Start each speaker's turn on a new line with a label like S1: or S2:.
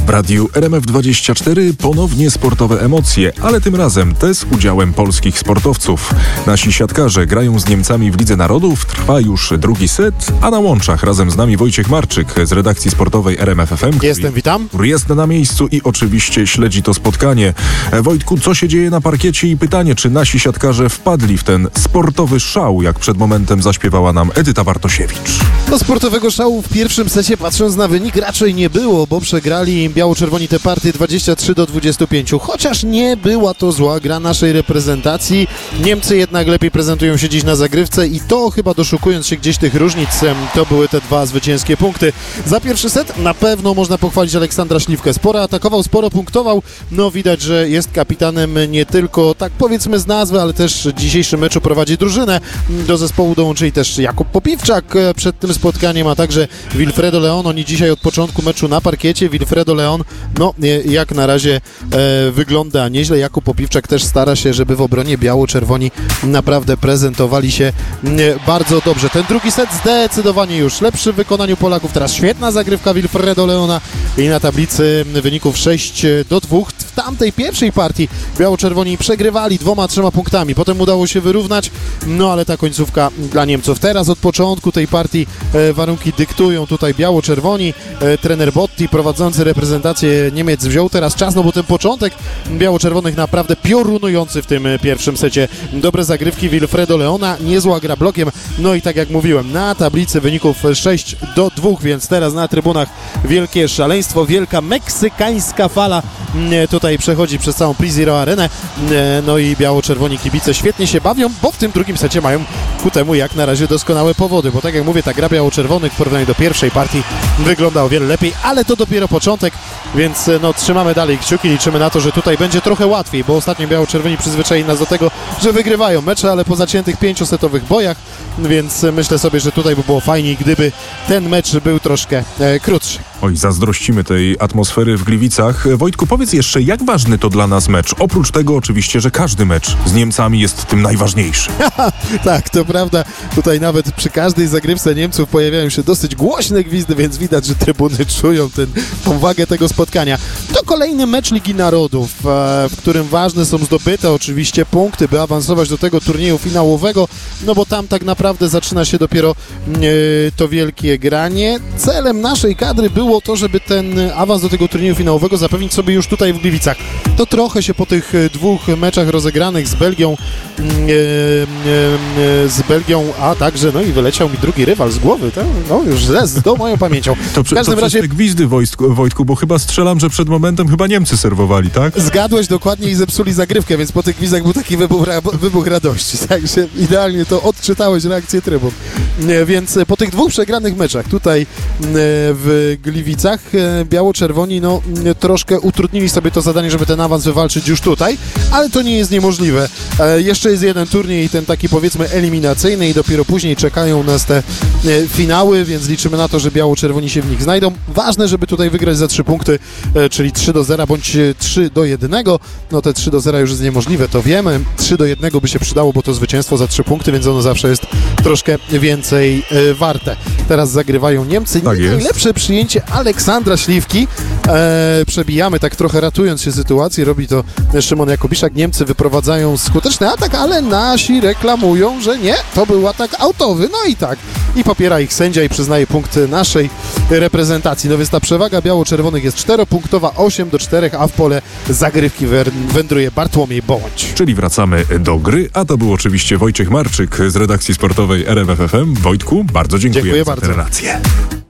S1: W radiu RMF24 ponownie sportowe emocje, ale tym razem te z udziałem polskich sportowców. Nasi siatkarze grają z Niemcami w Lidze Narodów, trwa już drugi set, a na łączach razem z nami Wojciech Marczyk z redakcji sportowej RMF FM.
S2: Witam.
S1: Który jest na miejscu i oczywiście śledzi to spotkanie. Wojtku, co się dzieje na parkiecie i pytanie, czy nasi siatkarze wpadli w ten sportowy szał, jak przed momentem zaśpiewała nam Edyta Bartosiewicz.
S2: No, sportowego szału w pierwszym secie, patrząc na wynik, raczej nie było, bo przegrali biało-czerwoni tę partię 23-25. Chociaż nie była to zła gra naszej reprezentacji. Niemcy jednak lepiej prezentują się dziś na zagrywce i to chyba doszukując się gdzieś tych różnic, to były te dwa zwycięskie punkty. Za pierwszy set na pewno można pochwalić Aleksandra Śliwkę. Sporo atakował, sporo punktował. No widać, że jest kapitanem nie tylko, tak powiedzmy z nazwy, ale też w dzisiejszym meczu prowadzi drużynę. Do zespołu dołączyli też Jakub Popiwczak przed tym spotkaniem, a także Wilfredo Leon. Oni dzisiaj od początku meczu na parkiecie. Wilfredo Leon, no jak na razie wygląda nieźle. Jakub Popiwczak też stara się, żeby w obronie biało-czerwoni naprawdę prezentowali się bardzo dobrze. Ten drugi set zdecydowanie już lepszy w wykonaniu Polaków. Teraz świetna zagrywka Wilfredo Leona i na tablicy wyników 6-2. W tamtej pierwszej partii biało-czerwoni przegrywali 2-3 punktami. Potem udało się wyrównać, no ale ta końcówka dla Niemców. Teraz od początku tej partii warunki dyktują tutaj biało-czerwoni. Trener Botti prowadzący reprezentację Niemiec wziął teraz czas, no bo ten początek biało-czerwonych naprawdę piorunujący w tym pierwszym secie. Dobre zagrywki Wilfredo Leona, niezła gra blokiem, no i tak jak mówiłem, na tablicy wyników 6-2, więc teraz na trybunach wielkie szaleństwo, wielka meksykańska fala tutaj przechodzi przez całą Prizero Arenę, no i biało-czerwoni kibice świetnie się bawią, bo w tym drugim secie mają ku temu jak na razie doskonałe powody, bo tak jak mówię, ta gra biało-czerwonych w porównaniu do pierwszej partii wygląda o wiele lepiej, ale to dopiero początek, więc no trzymamy dalej kciuki, liczymy na to, że tutaj będzie trochę łatwiej, bo ostatnio biało-czerwoni przyzwyczaili nas do tego, że wygrywają mecze, ale po zaciętych 5-setowych bojach, więc myślę sobie, że tutaj by było fajniej, gdyby ten mecz był troszkę krótszy.
S1: Oj, zazdrościmy tej atmosfery w Gliwicach. Wojtku, powiedz jeszcze, jak ważny to dla nas mecz? Oprócz tego oczywiście, że każdy mecz z Niemcami jest tym najważniejszy.
S2: Tak, to prawda. Tutaj nawet przy każdej zagrywce Niemców pojawiają się dosyć głośne gwizdy, więc widać, że trybuny czują tą wagę tego spotkania. To kolejny mecz Ligi Narodów, w którym ważne są zdobyte oczywiście punkty, by awansować do tego turnieju finałowego, no bo tam tak naprawdę zaczyna się dopiero to wielkie granie. Celem naszej kadry było to, żeby ten awans do tego turnieju finałowego zapewnić sobie już tutaj w Gliwicach. To trochę się po tych dwóch meczach rozegranych z Belgią, a także, no i wyleciał mi drugi rywal z głowy, tak? No już z moją pamięcią.
S1: W każdym razie te gwizdy, Wojtku, bo chyba strzelam, że przed momentem chyba Niemcy serwowali, tak?
S2: Zgadłeś dokładnie i zepsuli zagrywkę, więc po tych gwizdach był taki wybuch radości, także idealnie to odczytałeś reakcję trybun. Więc po tych dwóch przegranych meczach tutaj w Gliwicach biało-czerwoni no troszkę utrudnili sobie to zadanie, żeby ten awans wywalczyć już tutaj, ale to nie jest niemożliwe. Jeszcze jest jeden turniej, ten taki powiedzmy eliminacyjny i dopiero później czekają nas te finały, więc liczymy na to, że biało-czerwoni się w nich znajdą. Ważne, żeby tutaj wygrać za 3 punkty, czyli 3-0 bądź 3-1. No te 3-0 już jest niemożliwe, to wiemy. 3-1 by się przydało, bo to zwycięstwo za 3 punkty, więc ono zawsze jest troszkę więcej warte. Teraz zagrywają Niemcy.
S1: Tak jest.
S2: Najlepsze przyjęcie Aleksandra Śliwki. Przebijamy tak trochę ratując się sytuacji. Robi to Szymon Jakubiszak. Niemcy wyprowadzają skuteczny atak, ale nasi reklamują, że nie, to był atak autowy. No i tak. I popiera ich sędzia i przyznaje punkt naszej reprezentacji. No więc ta przewaga biało-czerwonych jest 4-punktowa, 8-4, a w pole zagrywki wędruje Bartłomiej Bołądź.
S1: Czyli wracamy do gry, a to był oczywiście Wojciech Marczyk z redakcji sportowej RMF FM. Wojtku, bardzo dziękuję za tę relację.